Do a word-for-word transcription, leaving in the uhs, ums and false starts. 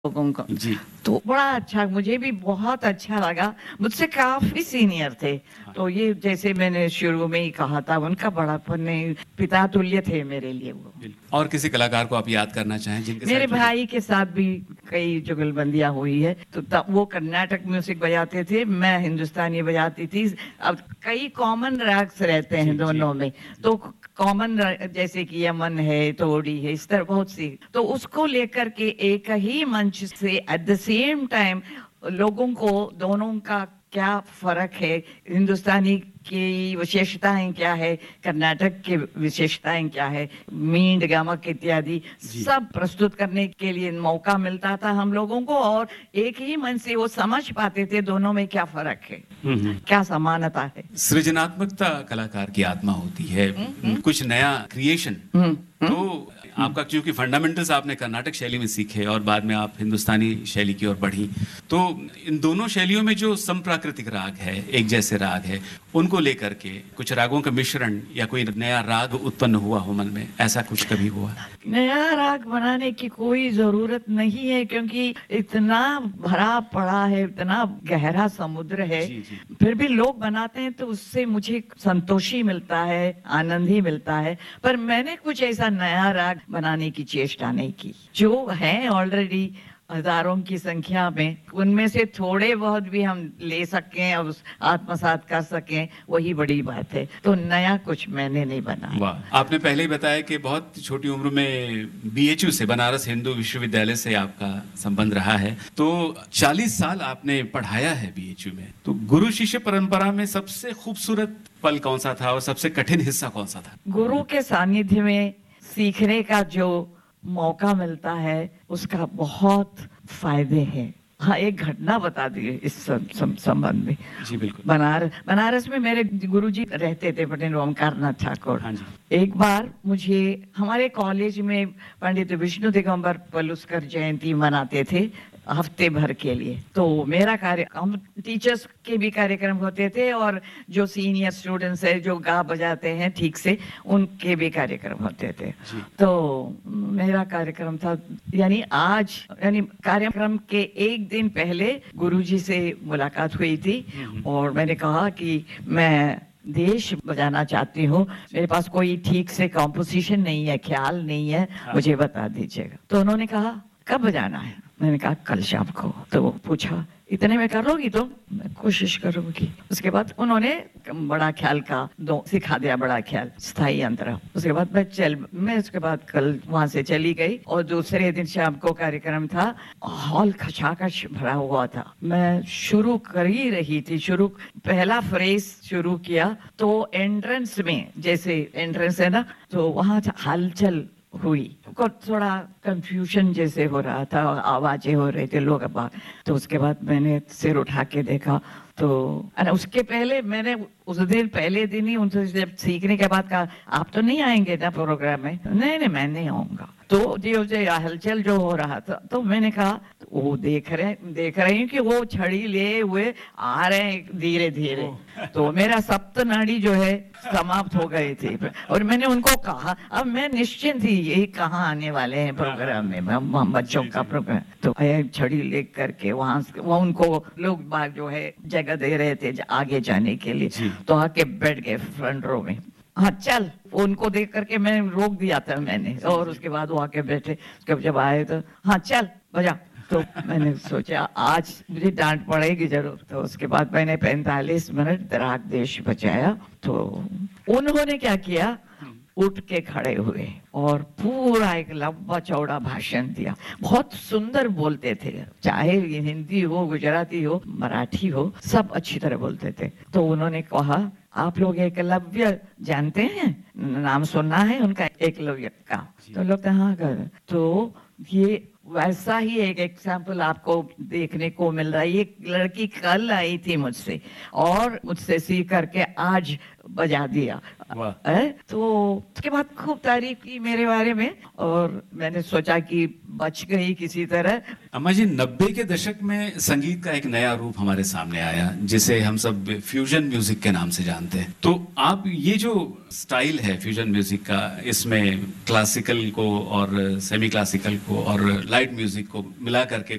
लोगों को। जी। तो बड़ा अच्छा, मुझे भी बहुत अच्छा लगा। मुझसे काफ़ी सीनियर थे। तो ये जैसे मैंने शुरू में ही कहा था, उनका बड़ापन नहीं, पिता तुल्य थे मेरे लिए वो। और किसी कलाकार को आप याद करना चाहें जिनके मेरे साथ भाई के साथ भी कई जुगलबंदियाँ हुई है। तो तब वो कर्नाटक म्यूजिक बजाते थे, मैं हिंदुस्तानी बजाती थी। अब कई कॉमन राग्स रहते हैं जी, जी। दोनों में, तो कॉमन जैसे कि यमन है, तोड़ी है, इस तरह बहुत सी, तो उसको लेकर के एक ही मंच से एट द सेम टाइम लोगों को दोनों का क्या फर्क है, हिंदुस्तानी की विशेषताएं क्या है, कर्नाटक की विशेषताएं क्या है, मींड गमक इत्यादि सब प्रस्तुत करने के लिए मौका मिलता था हम लोगों को, और एक ही मन से वो समझ पाते थे दोनों में क्या फर्क है, क्या समानता है। सृजनात्मकता कलाकार की आत्मा होती है, कुछ नया क्रिएशन। तो आपका क्योंकि फंडामेंटल्स आपने कर्नाटक शैली में सीखे और बाद में आप हिंदुस्तानी शैली की ओर बढ़ी, तो इन दोनों शैलियों में जो संप्राकृतिक राग है, एक जैसे राग है, उनको लेकर के कुछ रागों का मिश्रण या कोई नया राग उत्पन्न हुआ हो मन में, ऐसा कुछ कभी हुआ? नया राग बनाने की कोई जरूरत नहीं है, क्योंकि इतना भरा पड़ा है, इतना गहरा समुद्र है। जी, जी। फिर भी लोग बनाते हैं तो उससे मुझे संतोष ही मिलता है, आनंद ही मिलता है। पर मैंने कुछ ऐसा नया राग बनाने की चेष्टा नहीं की। जो है ऑलरेडी हजारों की संख्या में, उनमें से थोड़े बहुत भी हम ले सकें और आत्मसात कर सकें, वही बड़ी बात है। तो नया कुछ मैंने नहीं बनाया। वाह, आपने पहले ही बताया कि बहुत छोटी उम्र में बीएचयू से, बनारस हिंदू विश्वविद्यालय से आपका संबंध रहा है। तो चालीस साल आपने पढ़ाया है बीएचयू में। तो गुरु शिष्य परंपरा में सबसे खूबसूरत पल कौन सा था और सबसे कठिन हिस्सा कौन सा था? गुरु के सानिध्य में सीखने का जो मौका मिलता है, उसका बहुत फायदे हैं। हाँ, एक घटना बता दी इस संबंध में। जी बिल्कुल। बनारस बनारस में मेरे गुरुजी रहते थे, पंडित ओमकारनाथ ठाकुर। हाँ जी। एक बार मुझे, हमारे कॉलेज में पंडित विष्णु दिगंबर पलुस्कर जयंती मनाते थे हफ्ते भर के लिए। तो मेरा कार्य, हम टीचर्स के भी कार्यक्रम होते थे और जो सीनियर स्टूडेंट्स है जो गा बजाते हैं ठीक से, उनके भी कार्यक्रम होते थे। तो मेरा कार्यक्रम था, यानी आज, यानी कार्यक्रम के एक दिन पहले गुरुजी से मुलाकात हुई थी और मैंने कहा कि मैं देश बजाना चाहती हूँ, मेरे पास कोई ठीक से कॉम्पोजिशन नहीं है, ख्याल नहीं है, मुझे बता दीजिएगा। तो उन्होंने कहा कब बजाना है? मैंने कहा कल शाम को। तो वो पूछा इतने में करोगी? तो मैं कोशिश करूंगी। उसके बाद उन्होंने बड़ा ख्याल का दो सिखा दिया, बड़ा ख्याल, स्थाई अंतरा। उसके बाद मैं चल मैं उसके बाद कल वहां से चली गई और दूसरे दिन शाम को कार्यक्रम था। हॉल खचाखच भरा हुआ था। मैं शुरू कर ही रही थी, शुरू पहला फ्रेज शुरू किया तो एंट्रेंस में, जैसे एंट्रेंस है ना, तो वहां हलचल हुई, को थोड़ा कंफ्यूजन जैसे हो रहा था, आवाजें हो रही थे, लोग अब। तो उसके बाद मैंने सिर उठा के देखा तो, अरे उसके पहले मैंने उस दिन, पहले दिन ही उनसे जब सीखने के बाद कहा आप तो नहीं आएंगे ना प्रोग्राम में? नहीं नहीं मैं नहीं आऊंगा। तो जो जो हलचल जो हो रहा था, तो मैंने कहा वो देख रहे देख रही हूँ कि वो छड़ी ले हुए आ रहे हैं धीरे धीरे। तो मेरा सप्त नाड़ी जो है समाप्त हो गई थी और मैंने उनको कहा, अब मैं निश्चिंत थी यही कहाँ आने वाले हैं प्रोग्राम में, हम बच्चों का प्रोग्राम। तो छड़ी ले करके वहां वो उनको लोग बाग जो है जगह दे रहे थे आगे जाने के लिए, तो आके बैठ गए फ्रंट रो में। हाँ चल, उनको देख करके मैं रोक दिया था मैंने, और उसके बाद वो आके बैठे। उसके जब आए तो हाँ चल बजा। तो मैंने सोचा आज मुझे डांट पड़ेगी जरूर। तो उसके बाद मैंने पैंतालीस मिनट राग देश बजाया। तो उन्होंने क्या किया, उठ के खड़े हुए और पूरा एक लंबा चौड़ा भाषण दिया। बहुत सुंदर बोलते थे, चाहे हिंदी हो, गुजराती हो, मराठी हो, सब अच्छी तरह बोलते थे। तो उन्होंने कहा आप लोग एकलव्य जानते हैं, नाम सुना है उनका, एकलव्य का? तो लोग हाँ कर। तो ये वैसा ही एक एग्जाम्पल आपको देखने को मिल रहा है। ये लड़की कल आई थी मुझसे और मुझसे सीख करके आज बजा दिया। है? तो उसके बाद खूब तारीफ की मेरे बारे में और मैंने सोचा कि बच गई किसी तरह। अम्मा जी, नब्बे के दशक में संगीत का एक नया रूप हमारे सामने आया जिसे हम सब फ्यूजन म्यूजिक के नाम से जानते हैं। तो आप ये जो स्टाइल है फ्यूजन म्यूजिक का, इसमें क्लासिकल को और सेमी क्लासिकल को और लाइट म्यूजिक को मिला करके